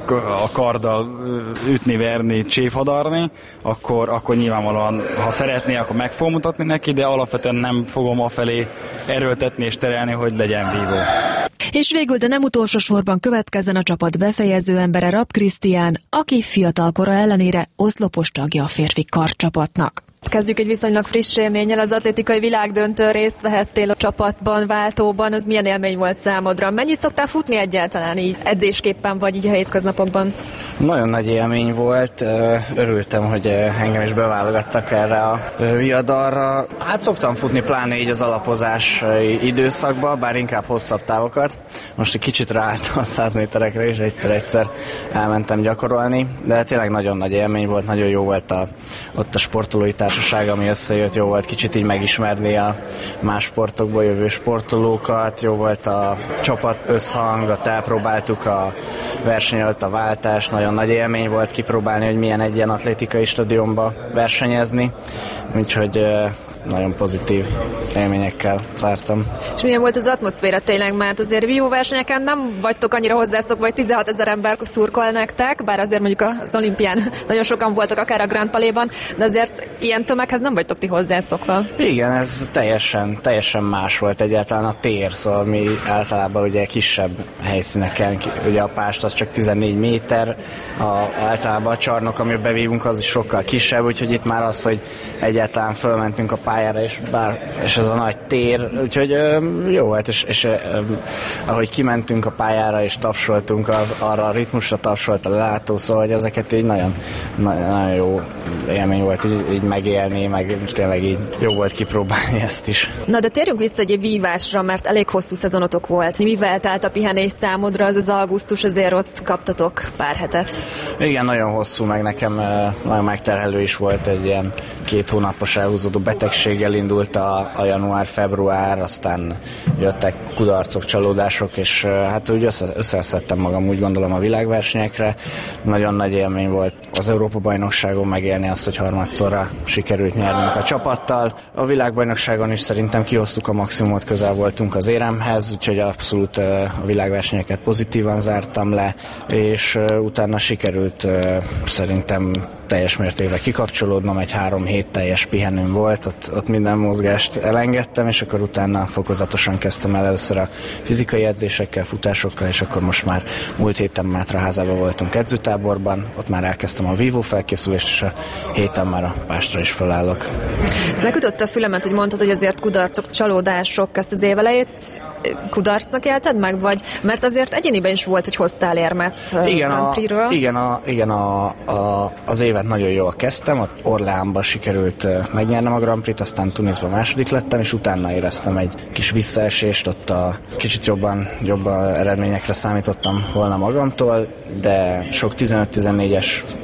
a karddal ütni, verni, csévhadarni, akkor, akkor nyilvánvalóan, ha szeretné, akkor meg fogom mutatni neki, de alapvetően nem fogom afelé erőltetni és terelni, hogy legyen vívó. És végül, de nem utolsó sorban következzen a csapat befejező embere, Rapp Krisztián, aki fiatalkora ellenére oszlopos tagja a férfi karcsapatnak. Kezdjük egy viszonylag friss élménnyel, az atlétikai világdöntőn részt vehettél a csapatban, váltóban, az milyen élmény volt számodra? Mennyit szoktál futni egyáltalán így edzésképpen, vagy így a hétköznapokban? Nagyon nagy élmény volt, örültem, hogy engem is beválogattak erre a viadalra. Hát szoktam futni pláne így az alapozás időszakban, bár inkább hosszabb távokat. Most egy kicsit ráálltam a száz méterekre, és egyszer-egyszer elmentem gyakorolni, de tényleg nagyon nagy élmény volt, nagyon jó volt a, ott a sportolói társaság, ami összejött, jó volt kicsit így megismerni a más sportokból jövő sportolókat, jó volt a csapat összhangot, elpróbáltuk a verseny előtt a váltást, nagyon nagy élmény volt kipróbálni, hogy milyen egy ilyen atlétikai stadionba versenyezni, úgyhogy nagyon pozitív élményekkel zártam. És milyen volt az atmoszféra tényleg, mert azért vívó versenyeken nem vagytok annyira hozzászokva, vagy tizenhat ezer ember szurkol nektek, bár azért mondjuk az olimpián nagyon sokan voltak, akár a Grand Palais-ban, de azért ilyen tömeghez nem vagytok ti hozzászokva. Igen, ez teljesen, teljesen más volt egyáltalán a tér, szóval mi általában ugye kisebb helyszíneken, ugye a pást az csak tizennégy méter, a, általában a csarnok, amiben bevívunk, az is sokkal kisebb, úgyhogy itt már az, hogy egyáltalán fölmentünk a pályára, és, bár, és ez a nagy tér, úgyhogy ö, jó volt, és, és ö, ahogy kimentünk a pályára, és tapsoltunk, az, arra a ritmusra tapsolt a látó, szóval hogy ezeket így nagyon, nagyon jó élmény volt így, így megélni, meg tényleg így jó volt kipróbálni ezt is. Na de térjünk vissza egy vívásra, mert elég hosszú szezonotok volt. Mivel telt a pihenés számodra, az az augusztus, azért ott kaptatok pár hetet. Igen, nagyon hosszú, meg nekem nagyon megterhelő is volt, egy ilyen két hónapos elhúzódó betegséggel indult a, a január-február, aztán jöttek kudarcok, csalódások, és hát úgy össze, összeszedtem magam, úgy gondolom, a világversenyekre. Nagyon nagy élmény volt az Európa-bajnokságon megélni azt, hogy harmadszorra sikerült nyernünk a csapattal. A világbajnokságon is szerintem kihoztuk a maximumot, közel voltunk az éremhez, úgyhogy abszolút a világversenyeket pozitívan zártam le, és utána sikerült szerintem teljes mértékben kikapcsolódnom, egy három hét teljes pihenőm volt, ott, ott minden mozgást elengedtem, és akkor utána fokozatosan kezdtem el először a fizikai edzésekkel, futásokkal, és akkor most már múlt héten Mátraházában voltunk edzőtáborban, ott már elkezdtem a vívó felkészülést, és a héten már a pástra is felállok. Ez megütötte a fülemet, hogy mondtad, hogy azért kudarcok, csalódások, ezt az évelejét kudarcnak élted meg, vagy? Mert azért egyéniben is volt, hogy hoztál érmet igen, Grand Prix-ről. Igen, a, igen a, a, az évet nagyon jól kezdtem, ott Orleánban sikerült megnyernem a Grand Prix-t, aztán Tunisban második lettem, és utána éreztem egy kis visszaesést, ott a kicsit jobban, jobban eredményekre számítottam volna magamtól, de sok tizenöt tizennégyes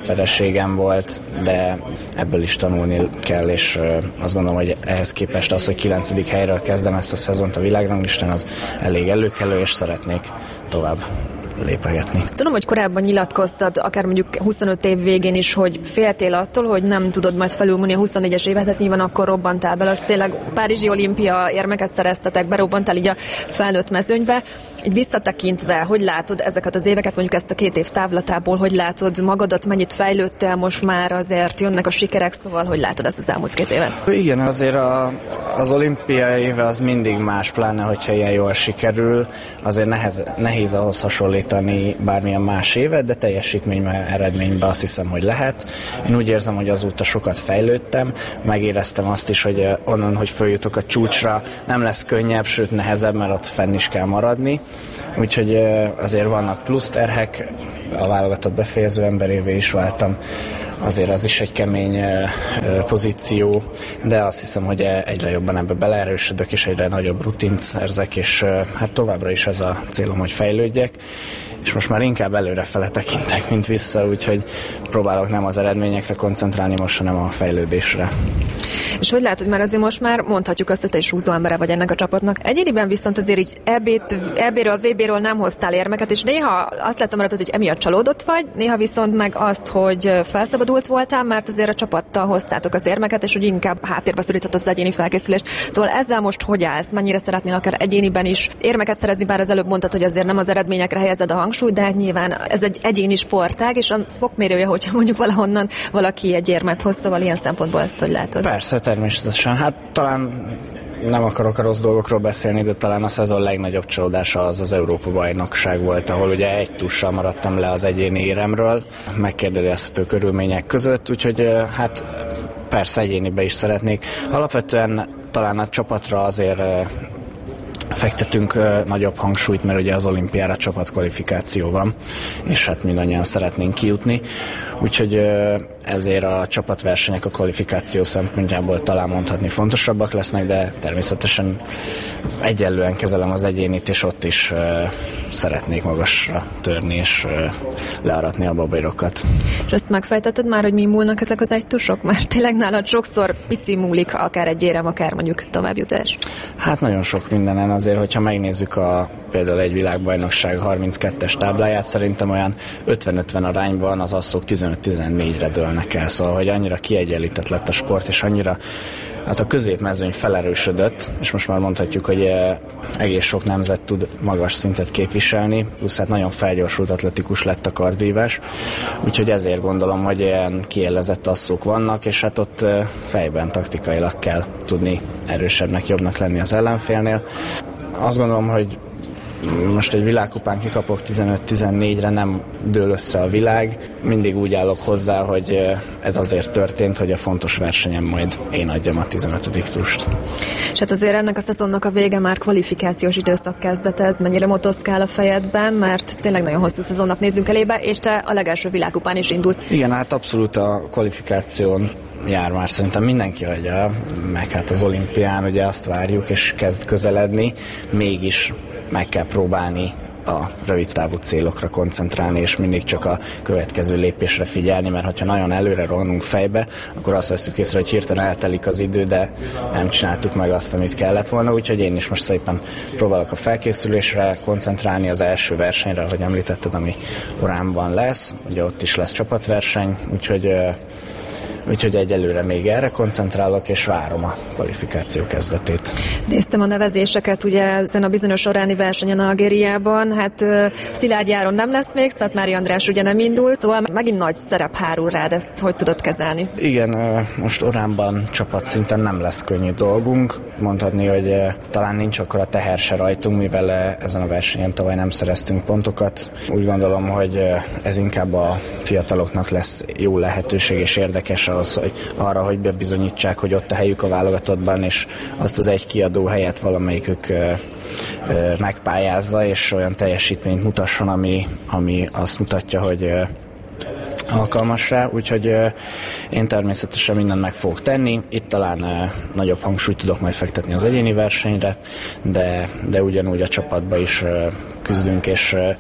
vereségem volt, de ebből is tanulni kell, és azt gondolom, hogy ehhez képest az, hogy kilencedik helyről kezdem ezt a szezont a világranglistán, az elég előkelő, és szeretnék tovább lépegetni. Tudom, hogy korábban nyilatkoztad, akár mondjuk huszonöt év végén is, hogy féltél attól, hogy nem tudod majd felülmúlni a huszonnégyes évet, tehát nyilván akkor robbantál bele, az tényleg Párizsi olimpia érmeket szereztetek, berobbantál így a felnőtt mezőnybe. Így visszatekintve, hogy látod ezeket az éveket, mondjuk ezt a két év távlatából, hogy látod magadat, mennyit fejlődtél, most már azért jönnek a sikerek, szóval hogy látod ezt az elmúlt két évet? Igen, azért a, az olimpia éve az mindig más, pláne, hogyha ilyen jól sikerül, azért nehez, nehéz ahhoz hasonlítani bármilyen más évet, de teljesítményben, eredményben azt hiszem, hogy lehet. Én úgy érzem, hogy azóta sokat fejlődtem, megéreztem azt is, hogy onnan, hogy följutok a csúcsra, nem lesz könnyebb, sőt nehezebb, mert ott fenn is kell maradni. Úgyhogy azért vannak plusz terhek, a válogatott befejező emberévé is váltam, azért az is egy kemény pozíció, de azt hiszem, hogy egyre jobban ebbe beleerősödök, és egyre nagyobb rutint szerzek, és hát továbbra is ez a célom, hogy fejlődjek, és most már inkább előrefele tekintek, mint vissza, úgyhogy próbálok nem az eredményekre koncentrálni most, hanem a fejlődésre. És hogy látod, már azért most már mondhatjuk azt, hogy te is húzó embere vagy ennek a csapatnak. Egyéniben viszont azért így é bé-ről, vé bé-ről nem hoztál érmeket, és néha azt láttam maradod, hogy emiatt csalódott vagy, néha viszont meg azt, hogy felszabadult voltál, mert azért a csapattal hoztátok az érmeket, és hogy inkább háttérbe szoríthat az egyéni felkészülést. Szóval ezzel most hogy állsz? Mennyire szeretnél akár egyéniben is érmeket szerezni, bár az előbb mondtad, hogy azért nem az eredményekre helyezed a hangsúlyt, de hát nyilván ez egy egyéni sportág, és az fokmérője, hogyha mondjuk valahonnan valaki egy érmet hoz, szóval ilyen szempontból ezt hogy látod? Persze, természetesen. Hát talán nem akarok a rossz dolgokról beszélni, de talán a szezon legnagyobb csalódása az az Európa-bajnokság volt, ahol ugye egy tussal maradtam le az egyéni éremről, megkérdőjelezhető körülmények között, úgyhogy hát persze egyénibe is szeretnék. Alapvetően talán a csapatra azért fektetünk uh, nagyobb hangsúlyt, mert ugye az olimpiára csapatkvalifikáció van, és hát mindannyian szeretnénk kijutni, úgyhogy uh, ezért a csapatversenyek a kvalifikáció szempontjából talán mondhatni fontosabbak lesznek, de természetesen egyenlően kezelem az egyénit, és ott is uh, szeretnék magasra törni, és uh, learatni a babérokat. És ezt megfejtetted már, hogy mi múlnak ezek az egytusok? Mert tényleg nálad sokszor pici múlik, akár egy érem, akár mondjuk továbbjutás. Hát nagyon sok mindenen. Azért, hogyha megnézzük a, például egy világbajnokság harminckettes tábláját, szerintem olyan ötven-ötven arányban az asszok tizenöt-tizennégyre dőlnek el, szóval, hogy annyira kiegyenlített lett a sport, és annyira hát a középmezőny felerősödött, és most már mondhatjuk, hogy egész sok nemzet tud magas szintet képviselni, plusz hát nagyon felgyorsult, atletikus lett a kardvívás, úgyhogy ezért gondolom, hogy ilyen kiélezett asszók vannak, és hát ott fejben taktikailag kell tudni erősebbnek, jobbnak lenni az ellenfélnél. Azt gondolom, hogy most egy világkupán kikapok tizenöt-tizennégyre, nem dől össze a világ. Mindig úgy állok hozzá, hogy ez azért történt, hogy a fontos versenyen majd én adjam a tizenötödik tust. És hát azért ennek a szezonnak a vége már kvalifikációs időszak kezdete, ez mennyire motoszkál a fejedben, mert tényleg nagyon hosszú szezonnak nézünk elébe, és te a legelső világkupán is indulsz. Igen, hát abszolút a kvalifikáción jár már szerintem mindenki hagyja, meg hát az olimpián ugye azt várjuk, és kezd közeledni, mégis meg kell próbálni a rövidtávú célokra koncentrálni, és mindig csak a következő lépésre figyelni, mert ha nagyon előre rohanunk fejbe, akkor azt veszük észre, hogy hirtelen eltelik az idő, de nem csináltuk meg azt, amit kellett volna, úgyhogy én is most szépen próbálok a felkészülésre koncentrálni, az első versenyre, ahogy említetted, ami Oránban lesz, ugye ott is lesz csapatverseny, úgyhogy Úgyhogy egyelőre még erre koncentrálok, és várom a kvalifikáció kezdetét. Néztem a nevezéseket, ugye ezen a bizonyos oráni versenyen Algériában, hát uh, Szilágy Áron nem lesz még, Szatmári András ugye nem indul, szóval megint nagy szerep hárul rád, ezt hogy tudod kezelni? Igen, uh, most Oránban csapatszinten nem lesz könnyű dolgunk, mondhatni, hogy uh, talán nincs akkor a teher se rajtunk, mivel uh, ezen a versenyen tavaly nem szereztünk pontokat. Úgy gondolom, hogy uh, ez inkább a fiataloknak lesz jó lehetőség és érdekes az, hogy arra, hogy bebizonyítsák, hogy ott a helyük a válogatottban, és azt az egy kiadó helyet valamelyikük ö, ö, megpályázza, és olyan teljesítményt mutasson, ami, ami azt mutatja, hogy ö, alkalmas rá, úgyhogy ö, én természetesen mindent meg fogok tenni. Itt talán ö, nagyobb hangsúlyt tudok majd fektetni az egyéni versenyre, de, de ugyanúgy a csapatba is ö, küzdünk, és ö,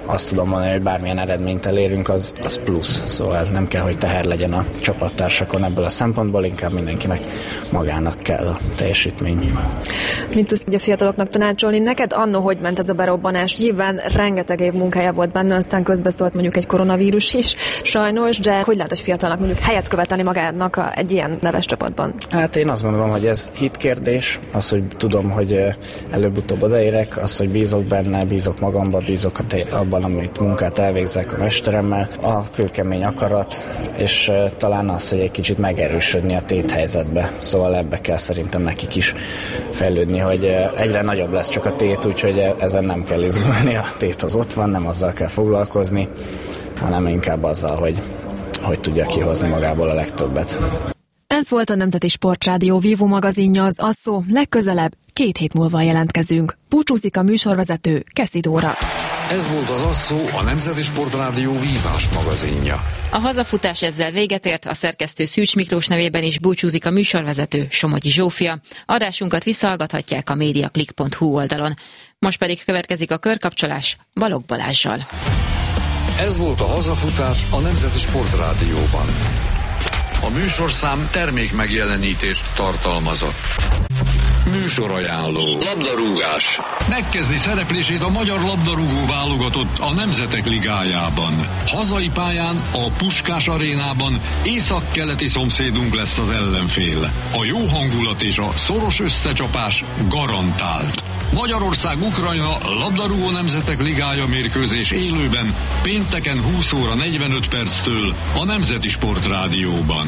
azt tudom mondani, hogy bármilyen eredményt elérünk, az, az plusz. Szóval nem kell, hogy teher legyen a csapattársakon ebből a szempontból, inkább mindenkinek magának kell a teljesítmény. Mint tudsz a fiataloknak tanácsolni? Neked annó, hogy ment ez a berobbanás? Nyilván rengeteg év munkája volt benne, aztán közbeszólt mondjuk egy koronavírus is, sajnos, de hogy lehet egy fiatalnak mondjuk helyet követelni magának a, egy ilyen neves csapatban? Hát én azt gondolom, hogy ez hitkérdés, az, hogy tudom, hogy előbb-utóbb odaérek, az, hogy bízok benne, bízok magamba, bízok abban, amit munkát elvégzek a mesteremmel, a kőkemény akarat, és talán az, hogy egy kicsit megerősödni a téthelyzetbe. Szóval ebbe kell szerintem nekik is fejlődni, hogy egyre nagyobb lesz csak a tét, úgyhogy ezen nem kell izgulni, a tét az ott van, nem azzal kell foglalkozni, hanem inkább azzal, hogy, hogy tudja kihozni magából a legtöbbet. Ez volt a Nemzeti Sportrádió Vívó magazinja, az Asszó. Legközelebb két hét múlva jelentkezünk. Búcsúzik a műsorvezető, Keszi Dóra. Ez volt az Asszó, a Nemzeti Sportrádió vívás magazinja. A hazafutás ezzel véget ért, a szerkesztő Szűcs Miklós nevében is búcsúzik a műsorvezető, Somogyi Zsófia. Adásunkat visszahallgathatják a mediaclick pont hu oldalon. Most pedig következik a körkapcsolás Balogh Balázssal. Ez volt a hazafutás a Nemzeti Sportrádióban. A műsorszám termék megjelenítést tartalmazott. Műsorajánló. Labdarúgás. Megkezdi szereplését a magyar labdarúgó válogatott a Nemzetek Ligájában. Hazai pályán, a Puskás arénában észak-keleti szomszédunk lesz az ellenfél. A jó hangulat és a szoros összecsapás garantált. Magyarország-Ukrajna labdarúgó Nemzetek Ligája mérkőzés élőben pénteken húsz óra negyvenöt perctől a Nemzeti Sportrádióban.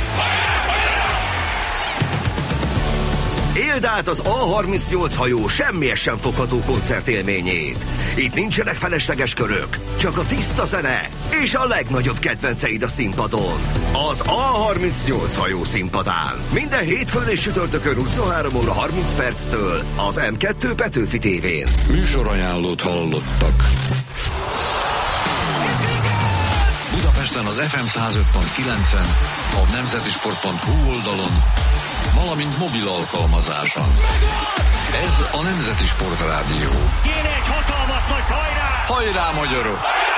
Éld át az á harmincnyolc hajó semmiesen fogható koncertélményét. Itt nincsenek felesleges körök, csak a tiszta zene és a legnagyobb kedvenceid a színpadon. Az á harmincnyolc hajó színpadán. Minden hétfőn és csütörtökön huszonhárom óra harminc perctől az em kettő Petőfi tévén. Műsorajánlót hallottak. Budapesten az ef em száz öt pont kilencen, a nemzetisport pont hu oldalon, valamint mobil alkalmazáson. Ez a Nemzeti Sportrádió. Kéne egy hatalmas nagy hajrá! Hajrá, magyarok!